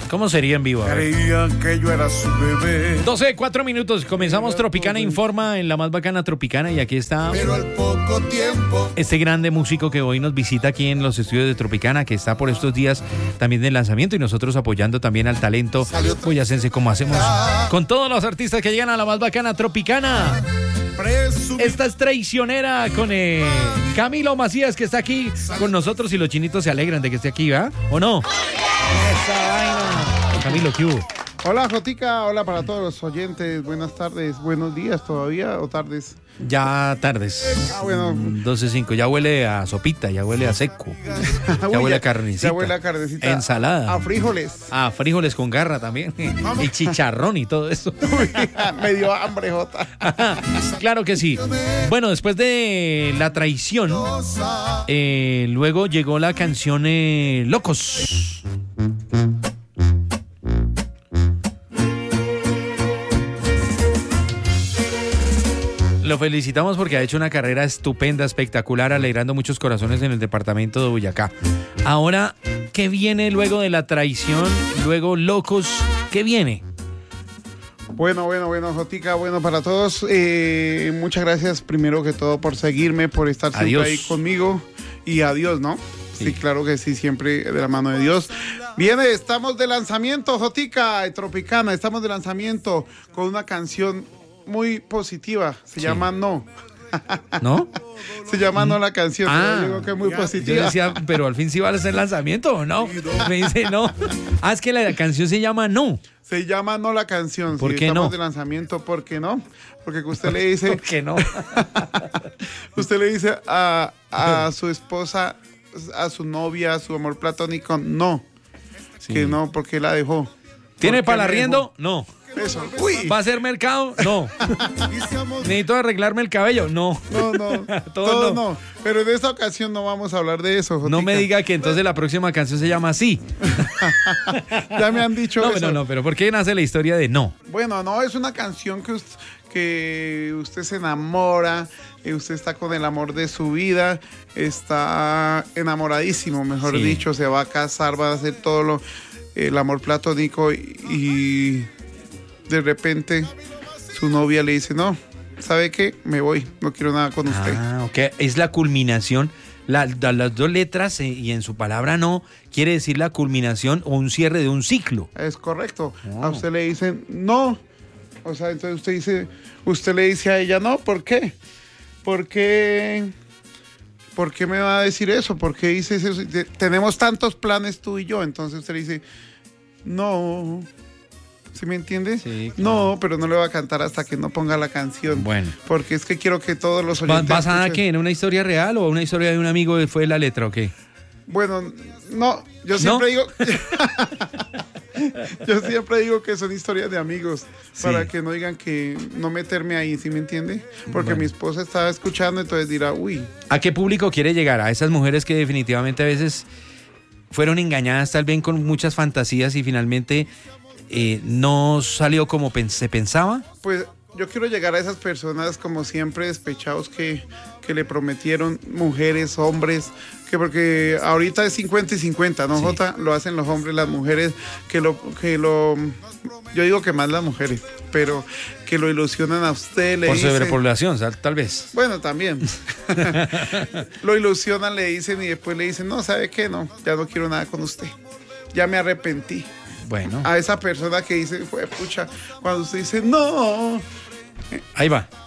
¿Cómo sería en vivo? Creían que yo era su bebé. 12:04. Comenzamos Tropicana Informa en la más bacana Tropicana y aquí está Pero al poco tiempo este grande músico que hoy nos visita aquí en los estudios de Tropicana, que está por estos días también de lanzamiento y nosotros apoyando también al talento boyacense como hacemos con todos los artistas que llegan a la más bacana Tropicana. Esta es Traicionera con Camilo Macías, que está aquí con nosotros y los chinitos se alegran de que esté aquí, ¿va? ¿O no? Esa vaina. Camilo, ¿qué hubo? Hola, Jotica, hola para todos los oyentes, buenas tardes, buenos días todavía o tardes. Ya tardes. Bueno. 12:05, ya huele a sopita, ya huele a seco. Ya huele a carnecita. Ya huele a carnecita. Ensalada. A frijoles. A frijoles con garra también. Y chicharrón y todo eso. Me dio hambre, Jota. Claro que sí. Bueno, después de La Traición, luego llegó la canción Locos. Lo felicitamos porque ha hecho una carrera estupenda, espectacular, alegrando muchos corazones en el departamento de Boyacá. Ahora, ¿qué viene luego de La Traición? Luego Locos, ¿qué viene? Bueno, Jotica, bueno para todos. Muchas gracias primero que todo por seguirme, por estar siempre ahí conmigo. Y adiós, ¿no? Sí, claro que sí, siempre de la mano de Dios. Viene, estamos de lanzamiento, Jotica, Tropicana, estamos de lanzamiento con una canción muy positiva, se llama No. ¿No? Se llama No la canción, pero digo que es muy positiva. Yo decía, pero al fin sí va a ser lanzamiento o no. Me dice no. Es que la canción se llama No. Se llama No la canción. ¿Por qué estamos no? de lanzamiento, ¿por qué no? Porque usted le dice. ¿Por qué no? Usted le dice a su esposa, a su novia, a su amor platónico, no. Sí. Que no, porque la dejó. ¿Tiene para arriendo? No. Eso. Uy. ¿Va a hacer mercado? No. ¿Necesito arreglarme el cabello? No. No. Todo no. Pero en esta ocasión no vamos a hablar de eso, Jotica. No me diga que entonces la próxima canción se llama así. Ya me han dicho eso. No, pero ¿por qué nace la historia de No? Bueno, no, es una canción que usted se enamora, usted está con el amor de su vida, está enamoradísimo, mejor dicho, se va a casar, va a hacer todo el amor platónico y de repente su novia le dice, no, ¿sabe qué? Me voy, no quiero nada con usted. Ok, es la culminación, las dos letras y en su palabra no, quiere decir la culminación o un cierre de un ciclo. Es correcto, a usted le dicen no, o sea, entonces usted le dice a ella no, ¿por qué? ¿Por qué me va a decir eso? ¿Por qué dices eso? Tenemos tantos planes tú y yo, entonces usted le dice, no. ¿Sí me entiende? Sí, claro. No, pero no le va a cantar hasta que no ponga la canción. Bueno. Porque es que quiero que todos los oyentes... ¿Basada en qué? ¿En una historia real o una historia de un amigo fue la letra o qué? Bueno, no, yo siempre digo... Yo siempre digo que son historias de amigos, para que no digan que no meterme ahí, ¿sí me entiende? Porque mi esposa estaba escuchando, entonces dirá, uy. ¿A qué público quiere llegar? A esas mujeres que definitivamente a veces fueron engañadas tal vez con muchas fantasías y finalmente... ¿no salió como se pensaba? Pues yo quiero llegar a esas personas como siempre despechados que le prometieron mujeres, hombres, que porque ahorita es 50 y 50, ¿no, Jota? Lo hacen los hombres, las mujeres, yo digo que más las mujeres, pero que lo ilusionan a usted, le dicen... Por sobrepoblación, tal vez. Bueno, también. Lo ilusionan, le dicen y después le dicen, no, ¿sabe qué? No, ya no quiero nada con usted. Ya me arrepentí. Bueno. A esa persona que dice, pucha, cuando usted dice, no. Ahí va.